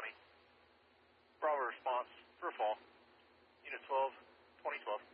County. Bravo response for a fall. Unit 12, 2012.